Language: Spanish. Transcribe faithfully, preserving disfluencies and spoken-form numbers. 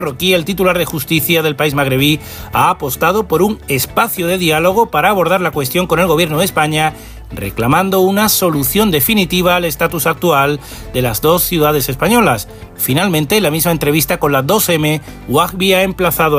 Marroquí, el titular de justicia del país magrebí, ha apostado por un espacio de diálogo para abordar la cuestión con el gobierno de España, reclamando una solución definitiva al estatus actual de las dos ciudades españolas. Finalmente, en la misma entrevista con la dos eme, Wahbi ha emplazado